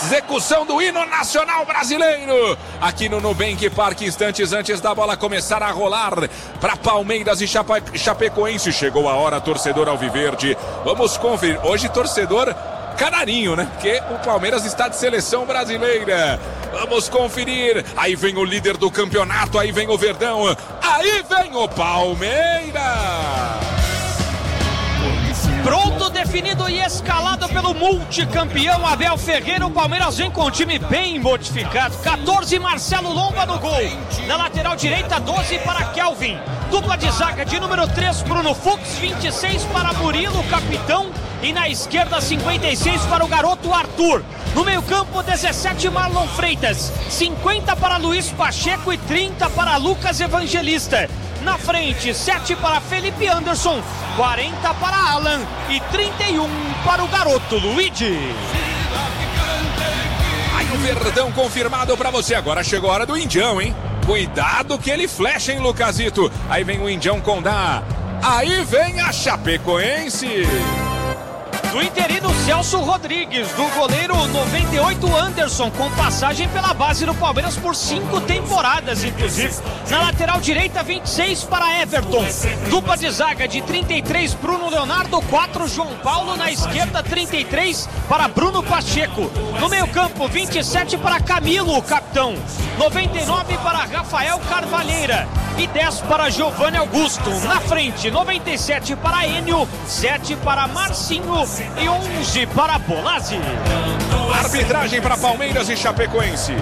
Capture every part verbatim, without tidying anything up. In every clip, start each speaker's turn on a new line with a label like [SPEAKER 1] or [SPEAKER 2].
[SPEAKER 1] execução do hino nacional brasileiro aqui no Nubank Parque, instantes antes da bola começar a rolar para Palmeiras e Chape... Chapecoense. Chegou a hora, torcedor alviverde. Vamos conferir. Hoje, torcedor canarinho, né? Porque o Palmeiras está de seleção brasileira. Vamos conferir. Aí vem o líder do campeonato, aí vem o Verdão, aí vem o Palmeiras.
[SPEAKER 2] Pronto, definido e escalado pelo multicampeão Abel Ferreira, o Palmeiras vem com o time bem modificado. quatorze, Marcelo Lomba no gol. Na lateral direita, doze para Kelvin. Dupla de zaga de número três, Bruno Fux. vinte e seis para Murilo, capitão. E na esquerda, cinquenta e seis para o garoto Arthur. No meio campo, dezessete, Marlon Freitas. cinquenta para Luiz Pacheco e trinta para Lucas Evangelista. Na frente, sete para Felipe Anderson, quarenta para Alan e trinta e um para o garoto Luigi.
[SPEAKER 1] Aí o Verdão confirmado para você. Agora chegou a hora do Indião, hein? Cuidado que ele flecha, hein, Lucasito? Aí vem o Indião Condá. Aí vem a Chapecoense.
[SPEAKER 2] Do interino Celso Rodrigues, do goleiro noventa e oito Anderson, com passagem pela base do Palmeiras por cinco temporadas, inclusive. Na lateral direita, vinte e seis para Everton. Dupla de zaga de trinta e três, Bruno Leonardo, quatro, João Paulo. Na esquerda, trinta e três para Bruno Pacheco. No meio campo, vinte e sete para Camilo, o capitão. noventa e nove para Rafael Carvalheira. E dez para Giovanni Augusto. Na frente, noventa e sete para Enio, sete para Marcinho e onze para Bolazzi.
[SPEAKER 1] Arbitragem para Palmeiras e Chapecoense.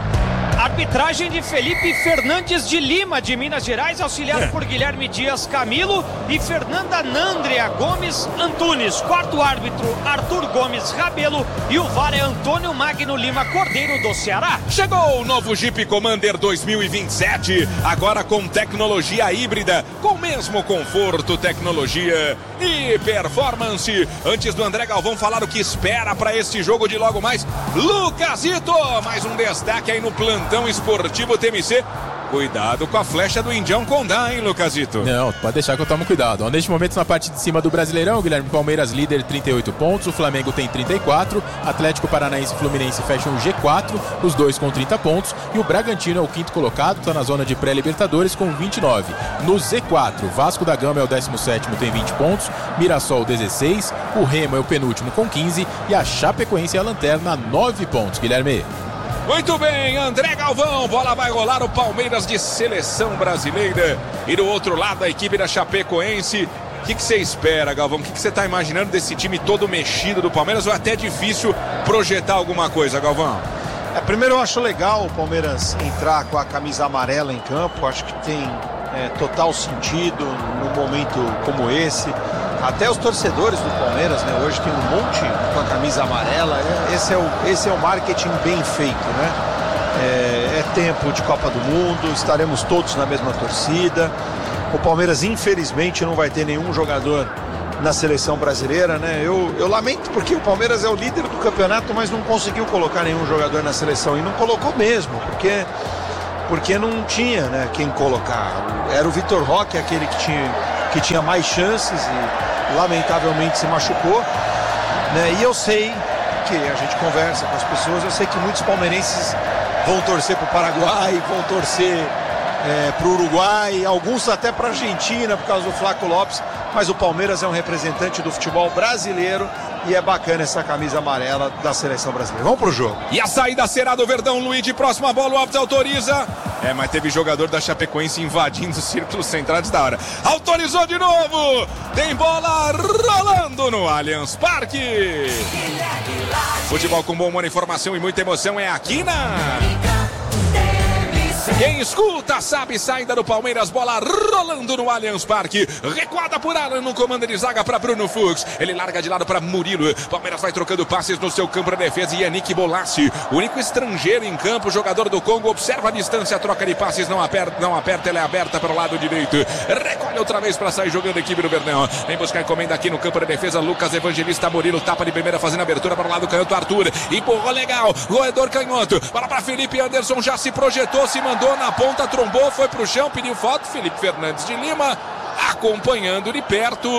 [SPEAKER 2] Arbitragem de Felipe Fernandes de Lima, de Minas Gerais, auxiliado é. por Guilherme Dias Camilo e Fernanda Nandrea Gomes Antunes. Quarto árbitro, Arthur Gomes Rabelo, e o V A R é Antônio Magno Lima Cordeiro, do Ceará.
[SPEAKER 1] Chegou o novo Jeep Commander dois mil e vinte e sete, agora com tecnologia híbrida, com o mesmo conforto, tecnologia e performance. Antes do André Galvão falar o que espera para este jogo de logo mais, Lucasito, mais um destaque aí no plantão esportivo T M C. Cuidado com a flecha do Indião Condá, hein, Lucasito?
[SPEAKER 3] Não, pode deixar que eu tomo cuidado. Neste momento, na parte de cima do Brasileirão, Guilherme, Palmeiras líder, trinta e oito pontos, o Flamengo tem trinta e quatro, Atlético Paranaense e Fluminense fecham o G quatro, os dois com trinta pontos, e o Bragantino é o quinto colocado, está na zona de pré-Libertadores com vinte e nove. No Z quatro, Vasco da Gama é o décimo sétimo, tem vinte pontos, Mirassol dezesseis, o Remo é o penúltimo com quinze e a Chapecoense é a lanterna, nove pontos, Guilherme.
[SPEAKER 1] Muito bem, André Galvão, bola vai rolar, o Palmeiras de seleção brasileira. E do outro lado, a equipe da Chapecoense. O que você espera, Galvão? O que você está imaginando desse time todo mexido do Palmeiras? Ou é até difícil projetar alguma coisa, Galvão?
[SPEAKER 4] É, primeiro eu acho legal o Palmeiras entrar com a camisa amarela em campo. Acho que tem é, total sentido num momento como esse. Até os torcedores do Palmeiras, né? Hoje tem um monte com a camisa amarela. É, esse, é o, esse é o marketing bem feito, né? É, é tempo de Copa do Mundo, estaremos todos na mesma torcida. O Palmeiras, infelizmente, não vai ter nenhum jogador na seleção brasileira, né? Eu, eu lamento porque o Palmeiras é o líder do campeonato, mas não conseguiu colocar nenhum jogador na seleção. E não colocou mesmo, porque, porque não tinha, né, quem colocar. Era o Vitor Roque, aquele que tinha, que tinha mais chances e lamentavelmente se machucou, né? E eu sei que a gente conversa com as pessoas, eu sei que muitos palmeirenses vão torcer para o Paraguai, vão torcer é, para o Uruguai, alguns até para a Argentina por causa do Flaco Lopes, mas o Palmeiras é um representante do futebol brasileiro e é bacana essa camisa amarela da seleção brasileira. Vamos pro jogo.
[SPEAKER 1] E a saída será do Verdão, Luigi, próxima bola, o árbitro autoriza. É, mas teve jogador da Chapecoense invadindo os círculos centrais da hora. Autorizou de novo. Tem bola rolando no Allianz Parque. Futebol com bom humor, informação e muita emoção é aqui na... Quem escuta sabe, saída do Palmeiras, bola rolando no Allianz Parque, recuada por Alan no comando de zaga para Bruno Fux, ele larga de lado para Murilo, Palmeiras vai trocando passes no seu campo de defesa e Yannick Bolassi, o único estrangeiro em campo, jogador do Congo, observa a distância, troca de passes, não aperta, não aperta, ela é aberta para o lado direito, recolhe outra vez para sair jogando a equipe do Verdão, vem buscar encomenda aqui no campo de defesa, Lucas Evangelista, Murilo tapa de primeira fazendo abertura para o lado canhoto, Arthur, empurrou legal, roedor canhoto, bola para Felipe Anderson, já se projetou, se mandou na ponta, trombou, foi pro chão, pediu falta, Felipe Fernandes de Lima acompanhando de perto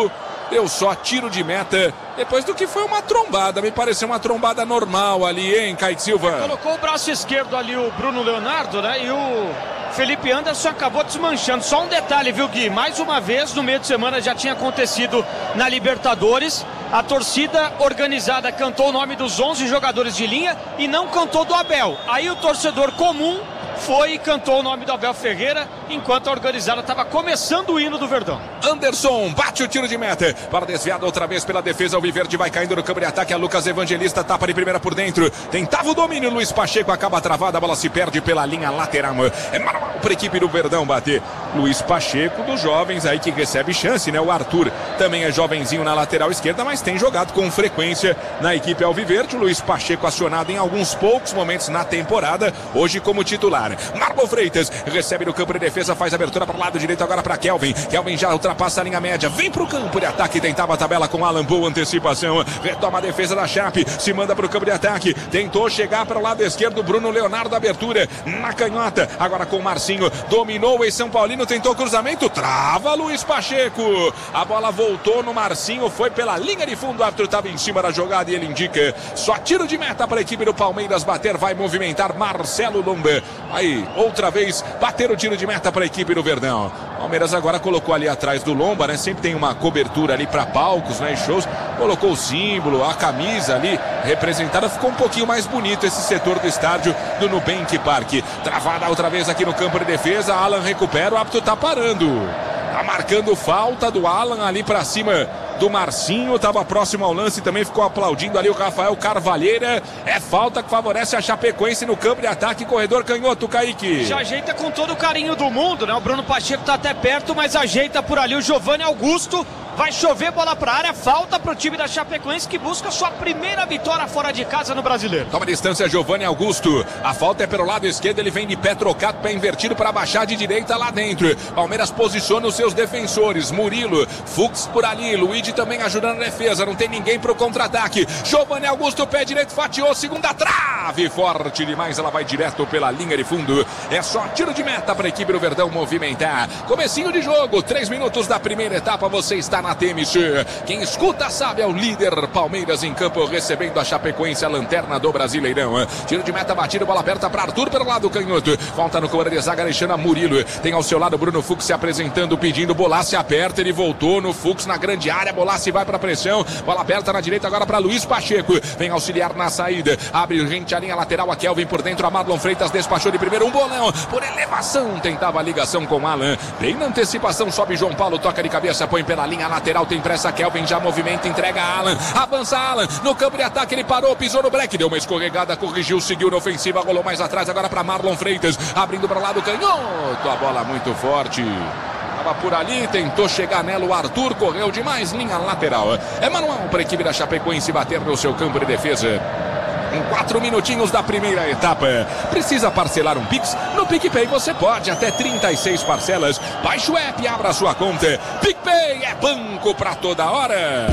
[SPEAKER 1] deu só tiro de meta, depois do que foi uma trombada, me pareceu uma trombada normal ali, hein, Kaique Silva?
[SPEAKER 2] Colocou o braço esquerdo ali o Bruno Leonardo, né, e o Felipe Anderson acabou desmanchando. Só um detalhe, viu, Gui? Mais uma vez, no meio de semana já tinha acontecido na Libertadores. A torcida organizada cantou o nome dos onze jogadores de linha e não cantou do Abel. Aí o torcedor comum foi e cantou o nome do Abel Ferreira, enquanto a organizada estava começando o hino do Verdão.
[SPEAKER 1] Anderson bate o tiro de meta, para desviado outra vez pela defesa, o Viverde vai caindo no campo de ataque, a Lucas Evangelista tapa de primeira por dentro, tentava o domínio, Luiz Pacheco acaba travada, a bola se perde pela linha lateral, é manual para a equipe do Verdão bater. Luiz Pacheco, dos jovens aí que recebe chance, né? O Arthur também é jovenzinho na lateral esquerda, mas tem jogado com frequência na equipe alviverde. O Luiz Pacheco acionado em alguns poucos momentos na temporada, hoje como titular. Marlon Freitas recebe no campo de defesa, faz abertura para o lado direito agora para Kelvin. Kelvin já ultrapassa a linha média, vem para o campo de ataque, tentava a tabela com Alan, boa antecipação, retoma a defesa da Chape, se manda para o campo de ataque, tentou chegar para o lado esquerdo, Bruno Leonardo, abertura na canhota, agora com o Marcinho, dominou o São Paulino, tentou cruzamento, trava Luiz Pacheco, a bola voltou no Marcinho, foi pela linha de fundo, o árbitro estava em cima da jogada e ele indica só tiro de meta para a equipe do Palmeiras bater, vai movimentar Marcelo Lomba. Aí, outra vez, bater o tiro de meta para a equipe do Verdão. Palmeiras agora colocou ali atrás do Lomba, né? Sempre tem uma cobertura ali para palcos, né? E shows. Colocou o símbolo, a camisa ali representada. Ficou um pouquinho mais bonito esse setor do estádio do Nubank Park. Travada outra vez aqui no campo de defesa. Alan recupera, o árbitro tá parando. Tá marcando falta do Alan ali para cima do Marcinho, estava próximo ao lance, também ficou aplaudindo ali o Rafael Carvalheira. É falta que favorece a Chapecoense no campo de ataque, corredor canhoto, Kaique.
[SPEAKER 2] Já ajeita com todo o carinho do mundo, né? O Bruno Pacheco tá até perto, mas ajeita por ali o Giovanni Augusto. Vai chover bola para a área, falta para o time da Chapecoense que busca sua primeira vitória fora de casa no Brasileiro.
[SPEAKER 1] Toma distância Giovanni Augusto, a falta é pelo lado esquerdo, ele vem de pé trocado, pé invertido para baixar de direita lá dentro. Palmeiras posiciona os seus defensores, Murilo, Fux por ali, Luigi também ajudando a defesa, não tem ninguém para o contra-ataque. Giovanni Augusto, pé direito, fatiou, segunda trave, forte demais, ela vai direto pela linha de fundo. É só tiro de meta para a equipe do Verdão movimentar. Comecinho de jogo, três minutos da primeira etapa, você está na T M C. Quem escuta sabe, é o líder Palmeiras em campo, recebendo a Chapecoense, a lanterna do Brasileirão. Tiro de meta batido, bola aberta para Arthur pelo lado canhoto. Falta no comando de zaga, Alexandre Murilo. Tem ao seu lado Bruno Fux se apresentando, pedindo, Bolassi aperta, ele voltou no Fux na grande área, Bolassi vai para pressão, bola aberta na direita agora para Luiz Pacheco. Vem auxiliar na saída, abre gente a linha lateral, a Kelvin por dentro, a Marlon Freitas despachou de primeiro, um bolão por elevação, tentava a ligação com Alan. Bem na antecipação, sobe João Paulo, toca de cabeça, põe pela linha lateral, tem pressa, Kelvin já movimenta, entrega a Alan, avança Alan, no campo de ataque ele parou, pisou no break, deu uma escorregada, corrigiu, seguiu na ofensiva, rolou mais atrás, agora para Marlon Freitas, abrindo para o lado canhoto, a bola muito forte. Estava por ali, tentou chegar nela, o Arthur correu demais, linha lateral. É manual para a equipe da Chapecoense bater no seu campo de defesa. Em quatro minutinhos da primeira etapa. Precisa parcelar um Pix? No PicPay você pode, até trinta e seis parcelas. Baixe o app e abra a sua conta. PicPay é banco pra toda hora.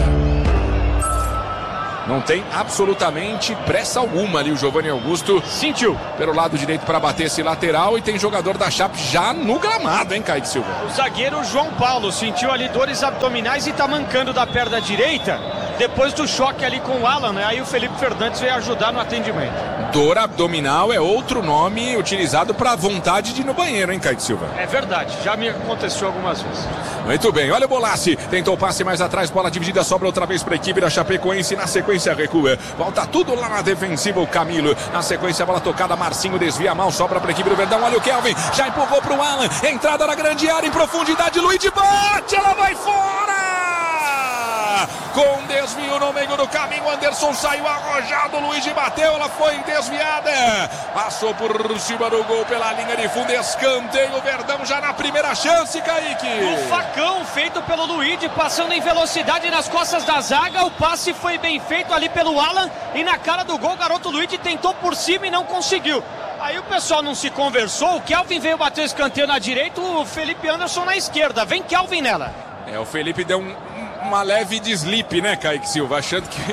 [SPEAKER 1] Não tem absolutamente pressa alguma ali o Giovanni Augusto.
[SPEAKER 2] Sentiu.
[SPEAKER 1] Pelo lado direito para bater esse lateral e tem jogador da Chape já no gramado, hein, Kaique Silva?
[SPEAKER 2] O zagueiro João Paulo sentiu ali dores abdominais e tá mancando da perna direita. Depois do choque ali com o Alan, né? Aí o Felipe Fernandes veio ajudar no atendimento.
[SPEAKER 1] Dor abdominal é outro nome utilizado para vontade de ir no banheiro, hein, Kaique Silva?
[SPEAKER 2] É verdade, já me aconteceu algumas vezes.
[SPEAKER 1] Muito bem, olha o Bolassi, tentou o passe mais atrás, bola dividida, sobra outra vez para a equipe da Chapecoense, na sequência recua, volta tudo lá na defensiva o Camilo, na sequência a bola tocada, Marcinho desvia mal, sobra para a equipe do Verdão, olha o Kelvin, já empurrou para o Alan, entrada na grande área, em profundidade, Luiz bate, ela vai fora! Com desvio no meio do caminho, Anderson saiu arrojado, Luiz bateu, ela foi desviada, passou por cima do gol pela linha de fundo, escanteio, Verdão já na primeira chance, Kaique.
[SPEAKER 2] O facão feito pelo Luigi, passando em velocidade nas costas da zaga, o passe foi bem feito ali pelo Alan, e na cara do gol, o garoto Luigi tentou por cima e não conseguiu. Aí o pessoal não se conversou, o Kelvin veio bater o escanteio na direita, o Felipe Anderson na esquerda, vem Kelvin nela.
[SPEAKER 1] É, o Felipe deu um uma leve de slip, né, Kaique Silva, achando que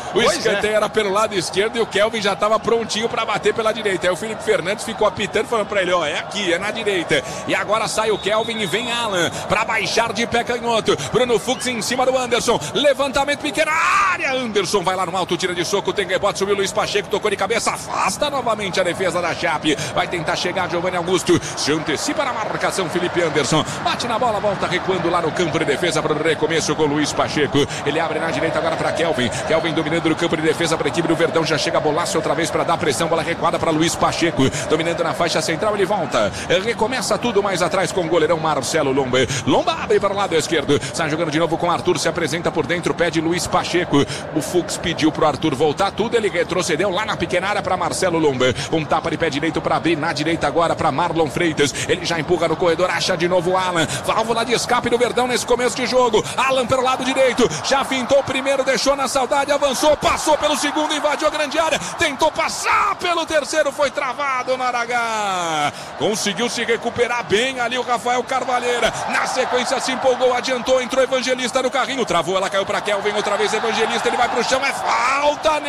[SPEAKER 1] O pois escanteio é. era pelo lado esquerdo e o Kelvin já estava prontinho para bater pela direita. Aí o Felipe Fernandes ficou apitando, falando para ele, ó, é aqui, é na direita. E agora sai o Kelvin e vem Alan para baixar de pé canhoto. Bruno Fux em cima do Anderson. Levantamento pequeno, área. Anderson vai lá no alto, tira de soco, tem rebote, subiu Luiz Pacheco, tocou de cabeça, afasta novamente a defesa da Chape. Vai tentar chegar Giovanni Augusto, se antecipa na marcação Felipe Anderson. Bate na bola, volta recuando lá no campo de defesa para o recomeço com Luiz Pacheco. Ele abre na direita agora para Kelvin. Kelvin dominando no campo de defesa para a equipe do Verdão. Já chega a Bolaço outra vez para dar pressão. Bola recuada para Luiz Pacheco. Dominando na faixa central, ele volta. Recomeça tudo mais atrás com o goleirão Marcelo Lomba. Lomba abre para o lado esquerdo. Sai jogando de novo com Arthur. Se apresenta por dentro, pede Luiz Pacheco. O Fux pediu para o Arthur voltar tudo. Ele retrocedeu lá na pequena área para Marcelo Lomba. Um tapa de pé direito para abrir. Na direita agora para Marlon Freitas. Ele já empurra no corredor. Acha de novo o Alan. Válvula de escape do Verdão nesse começo de jogo. Alan pelo lado direito. Já fintou o primeiro, deixou na saudade, avançou, passou pelo segundo, invadiu a grande área, tentou passar pelo terceiro, foi travado na Aragá. Conseguiu se recuperar bem ali o Rafael Carvalheira. Na sequência se empolgou, adiantou, entrou Evangelista no carrinho, travou, ela caiu para Kelvin, outra vez Evangelista, ele vai pro chão, é falta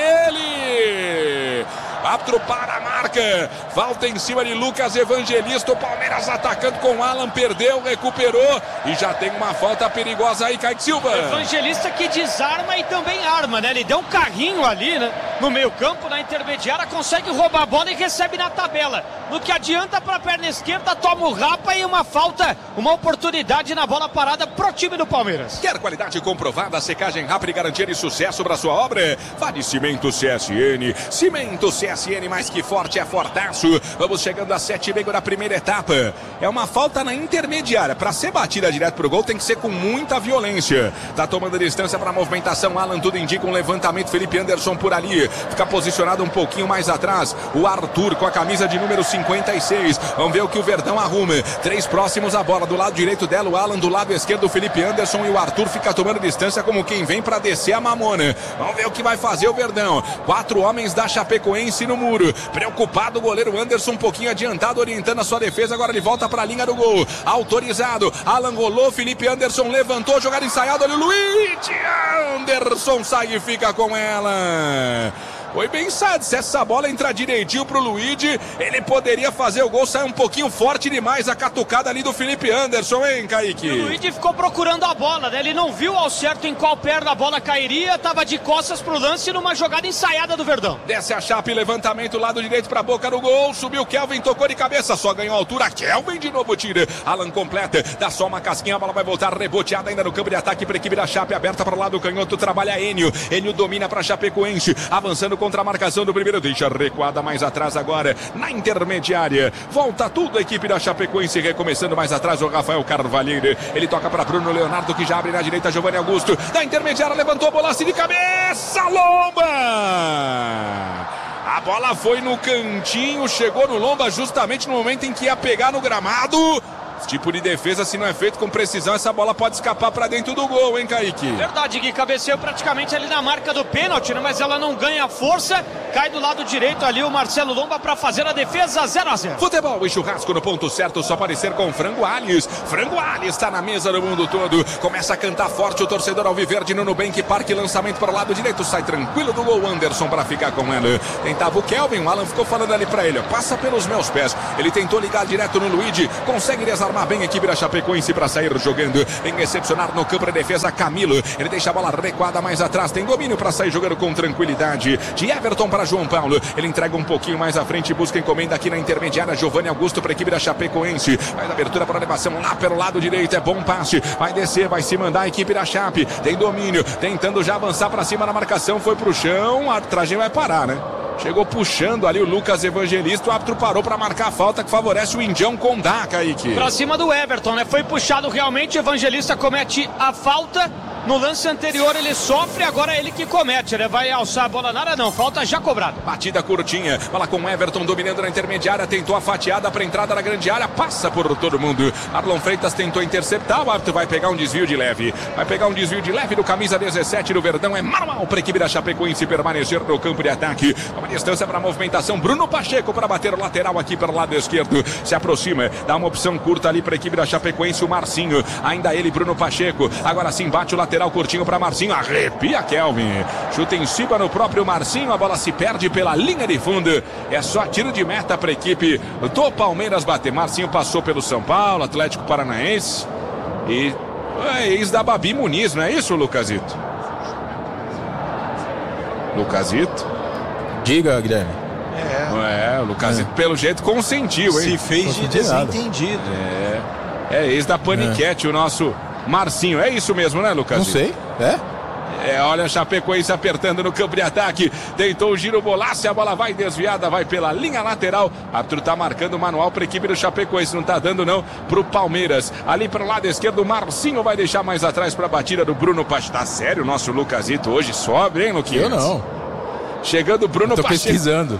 [SPEAKER 1] nele. Árbitro para a marca. Falta em cima de Lucas Evangelista. O Palmeiras atacando com Alan. Perdeu, recuperou. E já tem uma falta perigosa aí, Kaique Silva.
[SPEAKER 2] Evangelista que desarma e também arma, né? Ele deu um carrinho ali, né? No meio campo, na intermediária. Consegue roubar a bola e recebe na tabela. No que adianta para a perna esquerda, toma o rapa e uma falta. Uma oportunidade na bola parada pro time do Palmeiras.
[SPEAKER 1] Quer qualidade comprovada, secagem rápida e garantia de sucesso para sua obra? Vale Cimento C S N. Cimento C S N, mais que forte, é fortaço. Vamos chegando a sete e meio da primeira etapa. É uma falta na intermediária. Para ser batida direto pro gol tem que ser com muita violência. Tá tomando distância para a movimentação. Alan, tudo indica um levantamento. Felipe Anderson por ali. Fica posicionado um pouquinho mais atrás. O Arthur com a camisa de número cinquenta e seis. Vamos ver o que o Verdão arruma. Três próximos à bola. Do lado direito dela, o Alan. Do lado esquerdo, o Felipe Anderson. E o Arthur fica tomando distância como quem vem para descer a mamona. Vamos ver o que vai fazer o Verdão. Quatro homens da Chapecoense no muro. Preocupado o goleiro Anderson, um pouquinho adiantado, orientando a sua defesa. Agora ele volta para a linha do gol. Autorizado. Alan rolou. Felipe Anderson levantou. Jogada ensaiada. Olha o Luiz Anderson sai e fica com ela. Foi bem sabe, se essa bola entrar direitinho pro Luigi, ele poderia fazer o gol, sair um pouquinho forte demais a catucada ali do Felipe Anderson, hein, Kaique?
[SPEAKER 2] E o Luigi ficou procurando a bola, né? Ele não viu ao certo em qual perna a bola cairia, tava de costas pro lance numa jogada ensaiada do Verdão.
[SPEAKER 1] Desce a Chape, levantamento, lado direito pra boca do gol, subiu Kelvin, tocou de cabeça, só ganhou altura, Kelvin de novo tira, Alan completa, dá só uma casquinha, a bola vai voltar reboteada ainda no campo de ataque pra equipe da Chape, aberta para o lado do canhoto, trabalha Enio, Enio domina pra Chapecoense, avançando contra a marcação do primeiro, deixa recuada mais atrás agora, na intermediária, volta tudo a equipe da Chapecoense, recomeçando mais atrás o Rafael Carvalheira, ele toca para Bruno Leonardo que já abre na direita, Giovanni Augusto, da intermediária levantou a bola assim de cabeça, Lomba! A bola foi no cantinho, chegou no Lomba justamente no momento em que ia pegar no gramado. Esse tipo de defesa, se não é feito com precisão, essa bola pode escapar para dentro do gol, hein, Kaique?
[SPEAKER 2] Verdade, Gui, cabeceou praticamente ali na marca do pênalti, né? Mas ela não ganha força, cai do lado direito ali o Marcelo Lomba para fazer a defesa, zero a zero.
[SPEAKER 1] Futebol e churrasco no ponto certo, só aparecer com Frango Alhes. Frango Alhes está na mesa do mundo todo, começa a cantar forte o torcedor alviverde no Nubank Parque, lançamento para o lado direito, sai tranquilo do gol Anderson para ficar com ela. Tentava o Kelvin, o Alan ficou falando ali para ele, ó, passa pelos meus pés. Ele tentou ligar direto no Luigi, consegue desarmar armar bem a equipe da Chapecoense para sair jogando, vem recepcionar no campo de defesa Camilo, ele deixa a bola recuada mais atrás, tem domínio para sair jogando com tranquilidade, de Everton para João Paulo, ele entrega um pouquinho mais à frente, busca encomenda aqui na intermediária, Giovanni Augusto para a equipe da Chapecoense, faz abertura para elevação lá pelo lado direito, é bom passe, vai descer, vai se mandar a equipe da Chape, tem domínio, tentando já avançar para cima na marcação, foi pro chão, a arbitragem vai parar, né? Chegou puxando ali o Lucas Evangelista, o árbitro parou para marcar a falta que favorece o Indião Condá, Kaique.
[SPEAKER 2] Pra cima do Everton, né? Foi puxado realmente, o Evangelista comete a falta. No lance anterior ele sofre, agora é ele que comete, né? Vai alçar a bola na área, não, falta já cobrada.
[SPEAKER 1] Batida curtinha, bola com Everton dominando na intermediária, tentou a fatiada para entrada na grande área, passa por todo mundo. Arlon Freitas tentou interceptar, o árbitro vai pegar um desvio de leve. Vai pegar um desvio de leve do camisa dezessete do Verdão, é manual para a equipe da Chapecoense permanecer no campo de ataque. Uma distância para a movimentação, Bruno Pacheco para bater o lateral aqui pelo lado esquerdo. Se aproxima, dá uma opção curta ali para a equipe da Chapecoense, o Marcinho. Ainda ele, Bruno Pacheco. Agora sim, bate o lateral lateral curtinho para Marcinho, arrepia Kelvin, chuta em cima no próprio Marcinho, a bola se perde pela linha de fundo, é só tiro de meta para a equipe do Palmeiras bater. Marcinho passou pelo São Paulo, Atlético Paranaense e é ex da Babi Muniz, não é isso, Lucasito? Lucasito?
[SPEAKER 3] Diga, Guilherme.
[SPEAKER 1] É, é o Lucasito é. pelo jeito consentiu, hein?
[SPEAKER 4] Se fez de desentendido.
[SPEAKER 1] É, é ex da Paniquete, é. o nosso Marcinho. É isso mesmo, né, Lucasito?
[SPEAKER 3] Não sei, é?
[SPEAKER 1] É, olha a Chapecoense apertando no campo de ataque. Tentou o giro, bolaço, a bola vai desviada, vai pela linha lateral. O árbitro tá marcando o manual para a equipe do Chapecoense. Não tá dando não pro Palmeiras. Ali pro lado esquerdo, o Marcinho vai deixar mais atrás para a batida do Bruno Pacheco. Tá sério o nosso Lucasito hoje? Sobe, hein, Luquinhas?
[SPEAKER 3] Eu não.
[SPEAKER 1] Chegando o Bruno
[SPEAKER 3] Pacheco.
[SPEAKER 1] Tô pesquisando.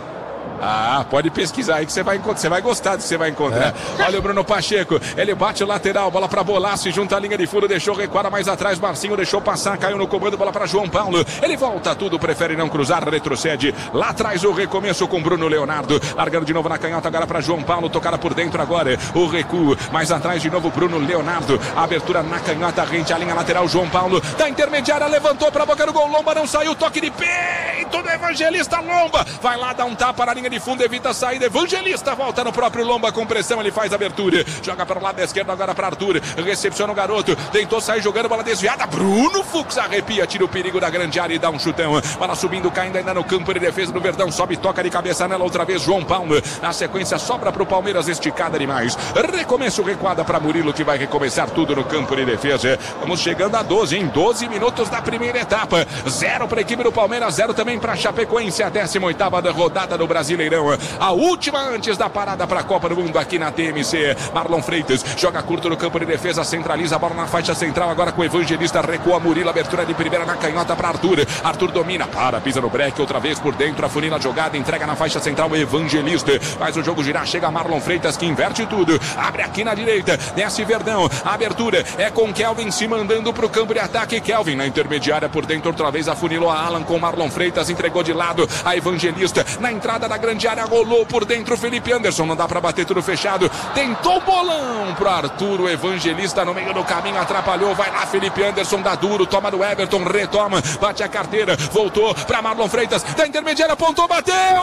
[SPEAKER 1] Ah, pode pesquisar aí que você vai, você vai gostar do que você vai encontrar. É. Olha o Bruno Pacheco, ele bate o lateral, bola para Bolaço, junta a linha de fundo, deixou recuar mais atrás, Marcinho deixou passar, caiu no comando, bola para João Paulo, ele volta tudo, prefere não cruzar, retrocede, lá atrás o recomeço com Bruno Leonardo, largando de novo na canhota agora para João Paulo, tocada por dentro agora, o recuo, mais atrás de novo Bruno Leonardo, abertura na canhota, rente a linha lateral, João Paulo, da intermediária, levantou para a boca do gol, Lomba não saiu, toque de peito do Evangelista, Lomba, vai lá dar um tapa na linha de fundo, evita a saída, Evangelista volta no próprio Lomba com pressão, ele faz a abertura, joga para o lado esquerdo agora para Arthur, recepciona o garoto, tentou sair jogando, bola desviada, Bruno Fux arrepia, tira o perigo da grande área e dá um chutão, bola subindo, caindo ainda no campo de defesa do Verdão, sobe, toca de cabeça nela outra vez, João Paulo, na sequência sobra para o Palmeiras, esticada demais, recomeço, recuada para Murilo que vai recomeçar tudo no campo de defesa, vamos chegando a doze, em doze minutos da primeira etapa, zero para a equipe do Palmeiras, zero também para a Chapecoense, a décima oitava da rodada do Brasileirão, a última antes da parada para a Copa do Mundo aqui na T M C. Marlon Freitas joga curto no campo de defesa, centraliza a bola na faixa central agora com o Evangelista, recua Murilo, abertura de primeira na canhota para Arthur, Arthur domina, para, pisa no breque, outra vez por dentro, afunila a jogada, entrega na faixa central o Evangelista, faz o jogo girar, chega Marlon Freitas que inverte tudo, abre aqui na direita, desce Verdão, a abertura é com Kelvin se mandando para o campo de ataque, Kelvin na intermediária por dentro, outra vez afunilou a Alan com Marlon Freitas, entregou de lado a Evangelista, na entrada da grande área, rolou por dentro Felipe Anderson, não dá pra bater tudo fechado, tentou o bolão pro Arthur, o Evangelista no meio do caminho, atrapalhou, vai lá Felipe Anderson, dá duro, toma do Everton, retoma, bate a carteira, voltou pra Marlon Freitas, da intermediária, apontou, bateu,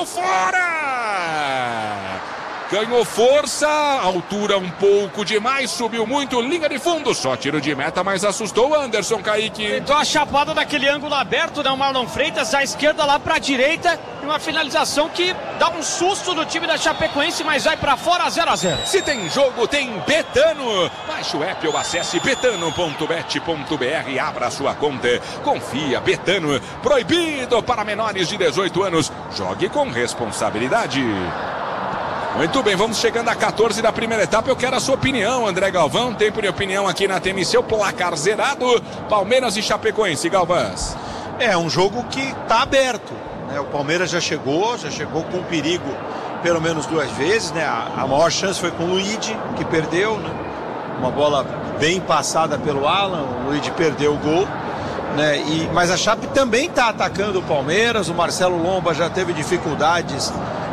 [SPEAKER 1] fora! Ganhou força, altura um pouco demais, subiu muito, linha de fundo, só tiro de meta, mas assustou o Anderson, Kaique.
[SPEAKER 2] Tentou a chapada daquele ângulo aberto, né, o Marlon Freitas, da esquerda lá pra direita, e uma finalização que dá um susto no time da Chapecoense, mas vai pra fora, zero a zero.
[SPEAKER 1] Se tem jogo, tem Betano. Baixe o app ou acesse betano ponto bet ponto br e abra sua conta. Confia, Betano, proibido para menores de dezoito anos, jogue com responsabilidade. Muito bem, vamos chegando a quatorze da primeira etapa. Eu quero a sua opinião, André Galvão. Tempo de opinião aqui na T M C. O placar zerado, Palmeiras e Chapecoense. Galvãs.
[SPEAKER 4] É um jogo que tá aberto, né? O Palmeiras já chegou, já chegou com perigo pelo menos duas vezes, né? A, a maior chance foi com o Luigi, que perdeu, né? Uma bola bem passada pelo Alan, o Luigi perdeu o gol, né? E, mas a Chape também tá atacando o Palmeiras. O Marcelo Lomba já teve dificuldades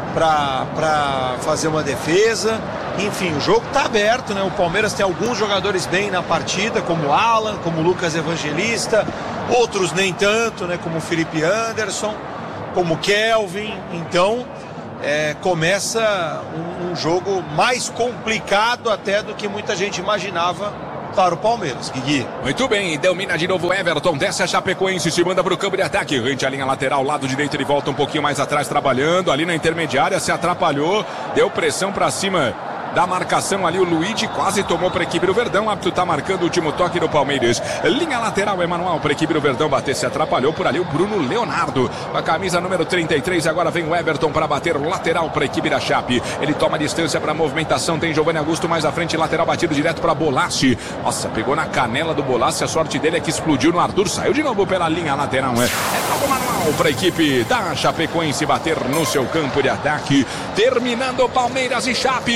[SPEAKER 4] para fazer uma defesa. Enfim, o jogo está aberto, né? O Palmeiras tem alguns jogadores bem na partida, como o Alan, como o Lucas Evangelista, outros nem tanto, né? Como o Felipe Anderson, como o Kelvin. Então é, começa um, um jogo mais complicado até do que muita gente imaginava para o Palmeiras, Guigui.
[SPEAKER 1] Muito bem, domina de novo Everton, desce a Chapecoense, se manda para o campo de ataque, rente a linha lateral, lado direito, ele volta um pouquinho mais atrás trabalhando, ali na intermediária, se atrapalhou, deu pressão para cima da marcação ali, o Luigi quase tomou para a equipe do Verdão, o árbitro está marcando o último toque do Palmeiras, linha lateral, Emanuel para a equipe do Verdão bater, se atrapalhou por ali o Bruno Leonardo, com a camisa número trinta e três, agora vem o Everton para bater, lateral para a equipe da Chape, ele toma distância para a movimentação, tem Giovanni Augusto mais à frente, lateral batido direto para Bolassi, nossa, pegou na canela do Bolassi, a sorte dele é que explodiu no Arthur, saiu de novo pela linha lateral, é, é algo manual para a equipe da Chapecoense bater no seu campo de ataque, terminando Palmeiras e Chape, direto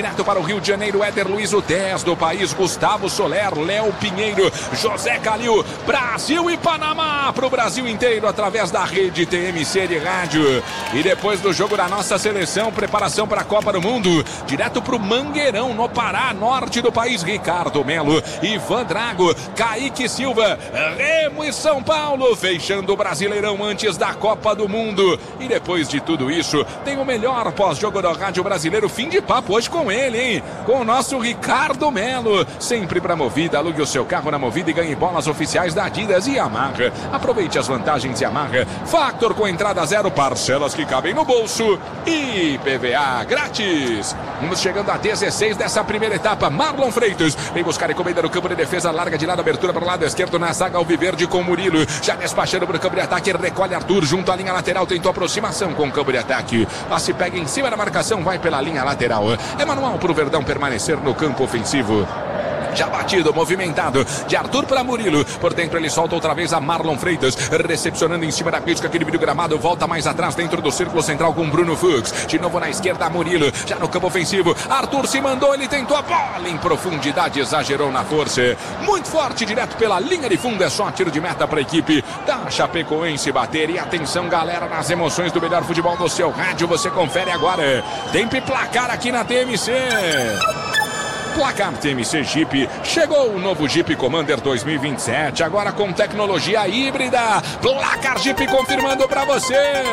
[SPEAKER 1] direto para o Rio de Janeiro, Éder Luiz, o dez do país, Gustavo Soler, Léo Pinheiro, José Calil, Brasil e Panamá, para o Brasil inteiro, através da rede T M C de rádio. E depois do jogo da nossa seleção, preparação para a Copa do Mundo, direto para o Mangueirão, no Pará, norte do país, Ricardo Melo, Ivan Drago, Kaique Silva, Remo e São Paulo, fechando o Brasileirão antes da Copa do Mundo. E depois de tudo isso, tem o melhor pós-jogo do rádio brasileiro, fim de papo hoje com ele, hein? Com o nosso Ricardo Melo, sempre para Movida. Alugue o seu carro na Movida e ganhe bolas oficiais da Adidas e Yamaha. Aproveite as vantagens Yamaha. Factor com entrada zero, parcelas que cabem no bolso e I P V A grátis. Vamos chegando a dezesseis dessa primeira etapa. Marlon Freitas vem buscar encomenda no campo de defesa, larga de lado, abertura para o lado esquerdo na zaga alviverde com Murilo, já despachando para o campo de ataque, recolhe Arthur junto à linha lateral, tentou aproximação com o campo de ataque, mas se pega em cima da marcação, vai pela linha lateral. É manual para o Verdão permanecer no campo ofensivo. Já batido, movimentado, de Arthur para Murilo, por dentro ele solta outra vez a Marlon Freitas, recepcionando em cima da crítica, que divide o gramado, volta mais atrás dentro do círculo central com Bruno Fuchs, de novo na esquerda Murilo, já no campo ofensivo, Arthur se mandou, ele tentou a bola em profundidade, exagerou na força, muito forte, direto pela linha de fundo, é só tiro de meta para a equipe da Chapecoense bater. E atenção galera, nas emoções do melhor futebol do seu rádio, você confere agora, tempo e placar aqui na T M C. Placar T M C Jeep, chegou o novo Jeep Commander dois mil e vinte e sete, agora com tecnologia híbrida. Placar Jeep confirmando para você.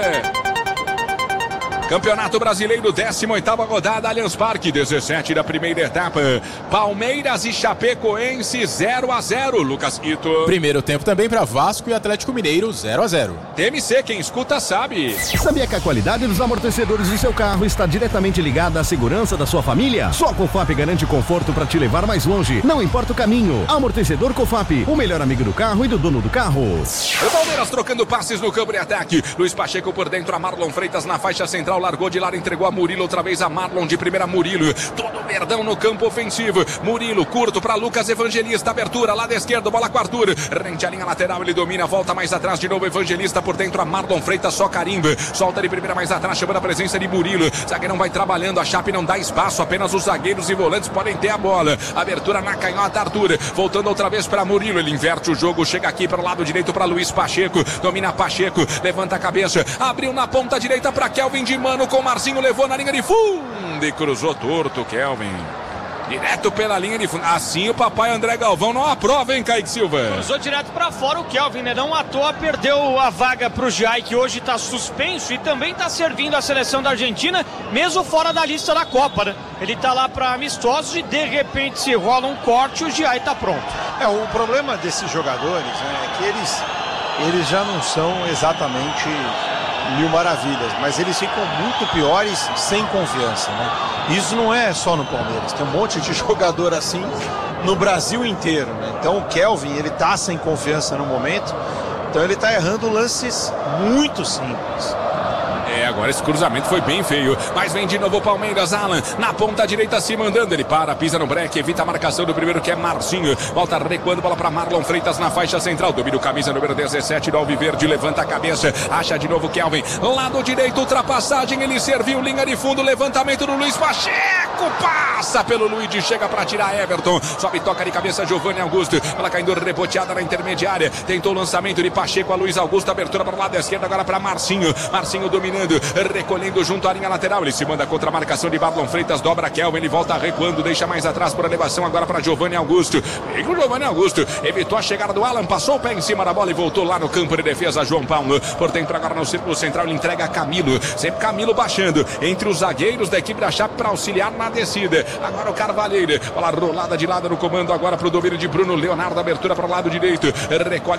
[SPEAKER 1] Campeonato Brasileiro, décima oitava rodada, Allianz Parque, dezessete da primeira etapa. Palmeiras e Chapecoense zero a zero. Lucas Ito.
[SPEAKER 3] Primeiro tempo também para Vasco e Atlético Mineiro zero a zero.
[SPEAKER 1] T M C, quem escuta sabe.
[SPEAKER 5] Sabia que a qualidade dos amortecedores do seu carro está diretamente ligada à segurança da sua família? Só a Cofap garante conforto para te levar mais longe, não importa o caminho. Amortecedor Cofap, o melhor amigo do carro e do dono do carro.
[SPEAKER 1] O Palmeiras trocando passes no campo de ataque. Luiz Pacheco por dentro, a Marlon Freitas na faixa central, largou de lado, entregou a Murilo, outra vez a Marlon de primeira, Murilo, todo o Verdão no campo ofensivo, Murilo curto para Lucas Evangelista, abertura, lado esquerdo, bola com Arthur, rente à linha lateral, ele domina, volta mais atrás, de novo Evangelista por dentro, a Marlon Freitas só carimba, solta de primeira mais atrás, chamando a presença de Murilo, zagueirão vai trabalhando, a Chape não dá espaço, apenas os zagueiros e volantes podem ter a bola, abertura na canhota, Arthur, voltando outra vez para Murilo, ele inverte o jogo, chega aqui para o lado direito para Luiz Pacheco, domina Pacheco, levanta a cabeça, abriu na ponta direita para Kelvin de Mano, com Marcinho, levou na linha de fundo e cruzou torto, Kelvin. Direto pela linha de fundo. Assim o papai André Galvão não aprova, hein, Kaique Silva?
[SPEAKER 2] Cruzou direto pra fora o Kelvin, né? Não à toa perdeu a vaga pro Giai, que hoje tá suspenso e também tá servindo a seleção da Argentina, mesmo fora da lista da Copa, né? Ele tá lá pra amistosos e de repente se rola um corte, o Giai tá pronto.
[SPEAKER 4] É, o problema desses jogadores, né, é que eles, eles já não são exatamente mil maravilhas, mas eles ficam muito piores sem confiança, né? Isso não é só no Palmeiras, tem um monte de jogador assim no Brasil inteiro, né? Então o Kelvin, ele tá sem confiança no momento, então ele tá errando lances muito simples.
[SPEAKER 1] É, agora esse cruzamento foi bem feio, mas vem de novo o Palmeiras, Alan, na ponta direita se mandando, ele para, pisa no breque, evita a marcação do primeiro, que é Marcinho, volta recuando, bola para Marlon Freitas na faixa central, domina o camisa número dezessete do Alviverde, levanta a cabeça, acha de novo Kelvin, lado direito, ultrapassagem, ele serviu, linha de fundo, levantamento do Luiz Pacheco, passa pelo Luigi, chega para tirar Everton, sobe, toca de cabeça Giovanni Augusto, ela caindo reboteada na intermediária, tentou o lançamento de Pacheco a Luiz Augusto, abertura para o lado esquerdo, agora para Marcinho, Marcinho dominando, recolhendo junto à linha lateral, ele se manda contra a marcação de Marlon Freitas, dobra Kelvin, ele volta recuando, deixa mais atrás por elevação, agora para Giovanni Augusto, vem com Giovanni Augusto, evitou a chegada do Alan, passou o pé em cima da bola e voltou lá no campo de defesa, João Paulo, por dentro agora no círculo central, ele entrega a Camilo, sempre Camilo baixando, entre os zagueiros da equipe da Chape para auxiliar na descida, agora o Carvalheiro, bola rolada de lado no comando, agora para o domínio de Bruno Leonardo, abertura para o lado direito, recolhe